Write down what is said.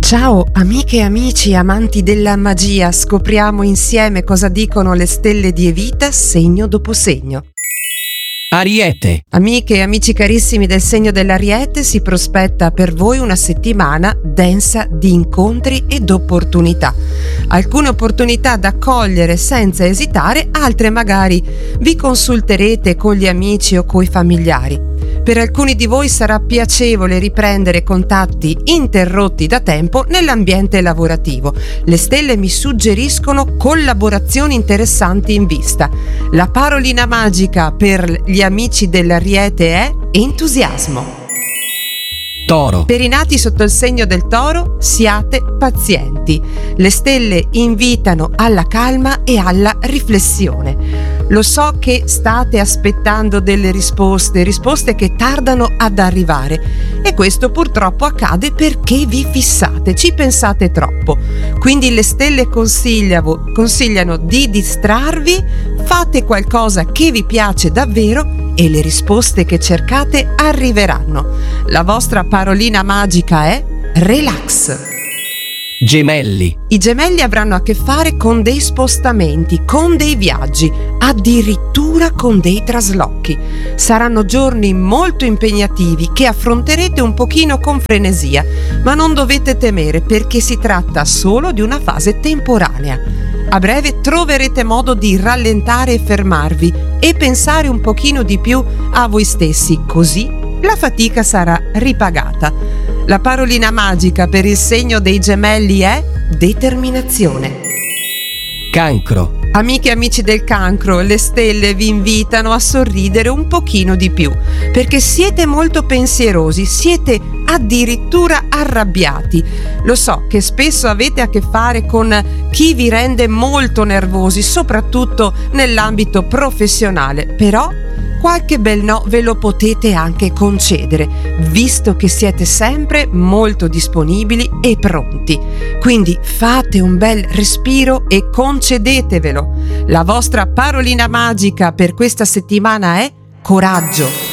Ciao amiche e amici amanti della magia, scopriamo insieme cosa dicono le stelle di Evita segno dopo segno. Ariete. Amiche e amici carissimi del segno dell'Ariete, si prospetta per voi una settimana densa di incontri ed opportunità. Alcune opportunità da cogliere senza esitare, altre magari vi consulterete con gli amici o coi familiari. Per alcuni di voi sarà piacevole riprendere contatti interrotti da tempo nell'ambiente lavorativo. Le stelle mi suggeriscono collaborazioni interessanti in vista. La parolina magica per gli amici dell'Ariete è entusiasmo. Toro. Per i nati sotto il segno del Toro, siate pazienti. Le stelle invitano alla calma e alla riflessione. Lo so che state aspettando delle risposte che tardano ad arrivare, e questo purtroppo accade perché vi fissate, ci pensate troppo. Quindi le stelle consigliano di distrarvi, fate qualcosa che vi piace davvero e le risposte che cercate arriveranno. La vostra parolina magica è relax. Gemelli. I gemelli avranno a che fare con dei spostamenti, con dei viaggi, addirittura con dei traslochi. Saranno giorni molto impegnativi che affronterete un pochino con frenesia, ma non dovete temere perché si tratta solo di una fase temporanea. A breve troverete modo di rallentare e fermarvi e pensare un pochino di più a voi stessi, così la fatica sarà ripagata. La parolina magica per il segno dei gemelli è determinazione. Cancro. Amiche e amici del Cancro, le stelle vi invitano a sorridere un pochino di più, perché siete molto pensierosi, siete addirittura arrabbiati. Lo so che spesso avete a che fare con chi vi rende molto nervosi, soprattutto nell'ambito professionale, però qualche bel no ve lo potete anche concedere, visto che siete sempre molto disponibili e pronti. Quindi fate un bel respiro e concedetevelo. La vostra parolina magica per questa settimana è coraggio.